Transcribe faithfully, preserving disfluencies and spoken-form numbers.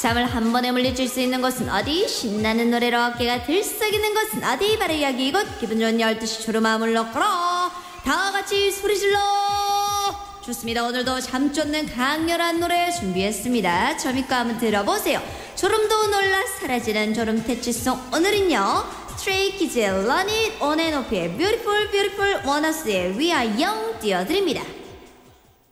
잠을 한 번에 물리칠 수 있는 곳은 어디? 신나는 노래로 어깨가 들썩이는 곳은 어디? 바로 여기 이곳. 기분 좋은 열두 시 초로마음을 넣거라. 다 같이 소리 질러. 좋습니다. 오늘도 잠 쫓는 강렬한 노래 준비했습니다. 저미과 한번 들어보세요. 졸음도 놀라 사라지는 졸음 퇴치송. 오늘은요 스트레이 키즈의 Run It On and Off의 Beautiful Beautiful 원어스의 We Are Young 띄워드립니다.